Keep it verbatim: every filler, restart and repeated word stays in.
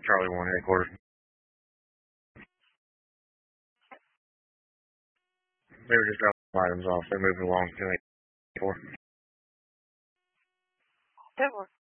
Charlie one headquarters. They were just dropping items off. They're moving along to eight four. That works.